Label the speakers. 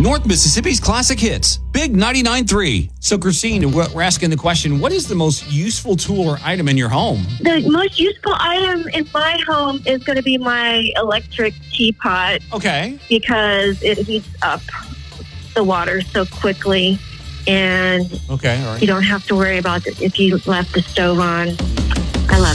Speaker 1: North Mississippi's classic hits, Big 99.3.
Speaker 2: So, Christine, we're asking the question, what is the most useful tool or item in your home?
Speaker 3: The most useful item in my home is going to be my electric teapot.
Speaker 2: Okay.
Speaker 3: Because it heats up the water so quickly, and
Speaker 2: okay, all right.
Speaker 3: You don't have to worry about it if you left the stove on.